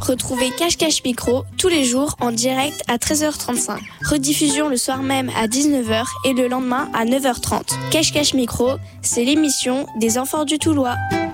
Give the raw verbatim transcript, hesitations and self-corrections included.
Retrouvez Cache Cache Micro tous les jours en direct à treize heures trente-cinq. Rediffusion le soir même à dix-neuf heures et le lendemain à neuf heures trente. Cache Cache Micro, c'est l'émission des enfants du Toulois.